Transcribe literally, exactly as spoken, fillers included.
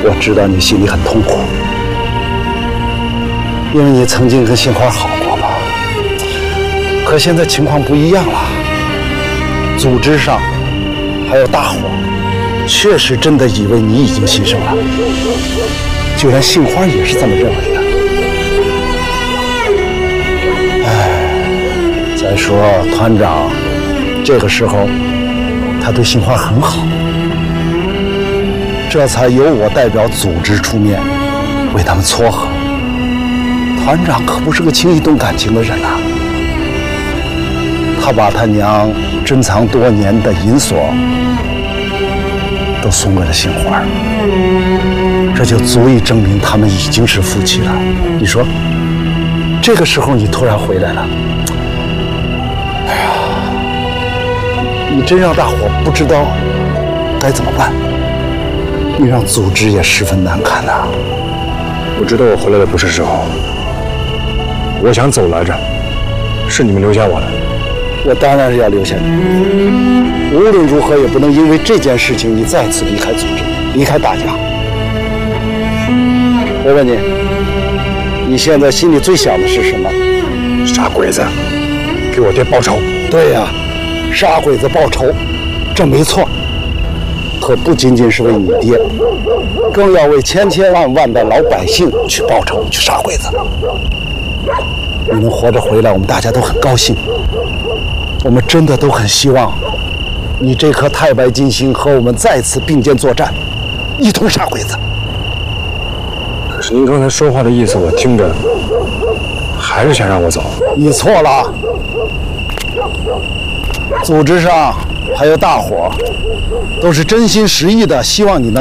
我知道你心里很痛苦，因为你曾经跟杏花好过嘛。可现在情况不一样了，组织上还有大伙确实真的以为你已经牺牲了，就连杏花也是这么认为的。哎，再说团长这个时候他对杏花很好，这才由我代表组织出面为他们撮合。团长可不是个轻易动感情的人呐、啊，他把他娘珍藏多年的银锁都送给了杏花，这就足以证明他们已经是夫妻了。你说，这个时候你突然回来了，哎呀，你真让大伙不知道该怎么办，你让组织也十分难堪呐、啊。 我知道我回来的不是时候，我想走来着，是你们留下我的。 我当然是要留下你，无论如何也不能因为这件事情你再次离开组织，离开大家。我问你，你现在心里最想的是什么？ 傻鬼子，给我爹报仇。 对呀、啊，杀鬼子报仇，这没错。可不仅仅是为你爹，更要为千千万万的老百姓去报仇，去杀鬼子。你能活着回来，我们大家都很高兴。我们真的都很希望你这颗太白金星和我们再次并肩作战，一同杀鬼子。 可是您刚才说话的意思，我听着还是想让我走。 你错了，组织上还有大伙都是真心实意的希望你能